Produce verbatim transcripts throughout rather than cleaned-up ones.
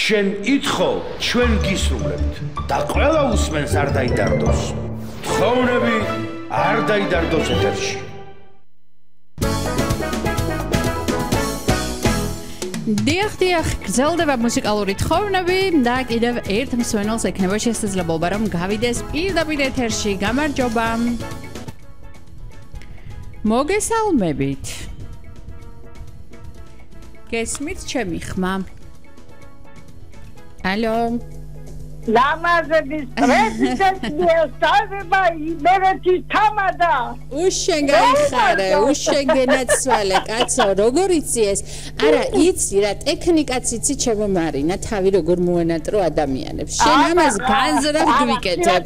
შენ ითხოვ, ჩვენ გისრულებთ და ყველა უსმენს არ დაიდარდოს. თხოვნები არ დაიდარდოს ეთერში. დიახ, დიახ, გრძელდება მუსიკალური თხოვნები და კიდევ ერთ მსმენელს ექნება შესაძლებლობა რომ გავიდეს პირდაპირ ეთერში. გამარჯობა. მოგესალმებით. გესმით ჩემი ხმა? ალო. ლამაზების პრეზიდენტი ესწავება იმერეთის თამადა. უშენ გაიხარე, უშენ გენაცვალე, კაცო, როგორ იცი ეს? არა, იცი რა, ტექნიკაც იცი ჩემო მარინა, თავი როგორ მოენატრო ადამიანებს. შენ ამას განზრახ გვიკეთებ.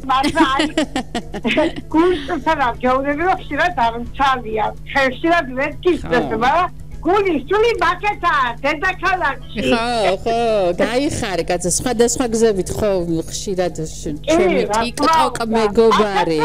გულწრფელა ჯაუნები რომ ხშირად არ მცალია. ხშირად ვერ გისწრება. გული სული მაკეთა დედაქალაქში. ხო, ხო, გაიხარე, კაცო, სხვადასხვა გზებით ხო ხშირად ჩემი TikTok მეგობარი.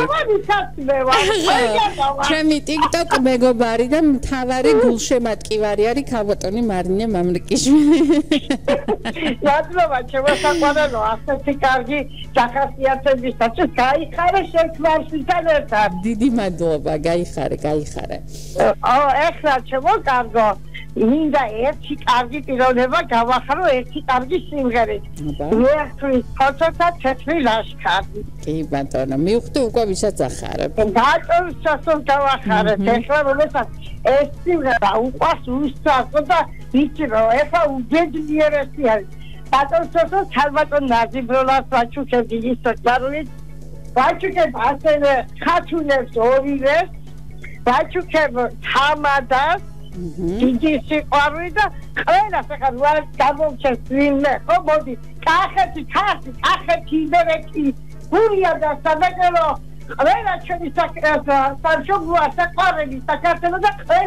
ჩემი TikTok მეგობარი და მთავარი გულშემატკივარი არის ქალბატონი მარინე მამრიკიშვილი. მადლობა, შემოსაყვანელო, ასეთი კარგი სახასიათებისათვის გაიხარე შექმარშთან ერთად. დიდი მადლობა, გაიხარე, გაიხარე. ო, ეხლა შემოკარგო. მინდა ერთი კარგი პიროვნება გავახარო ერთი კარგი სიმღერით. ერთის ფოთოთა თეთრი ლაშქარი. კი ბატონო, მივხვდი უკვე ვისაც ახარებ. ბატონს ჩასულ გავახარებ. ეხლა რომელსაც ეს სიმღერა უყვარს უსწავლო და ვიცი რომ ეხლა უბედნიერესი არის. ბატონს ჩასულ ქალბატონ ნაზიბროლას ვაჩუქებ ის საწყარული. ვაჩუქებ ასევე ხათუნებს ორივეს. ვაჩუქებ თამადას. დიდი სიყვარული და ყველას ახლა რა გამოვჩეს ვინმე ხო მოდი კახეთი კახეთი კახეთი იმერეთი გურია და საბაგერო ყველა ჩვენი სამშობლოა საყვარელი საქართველო და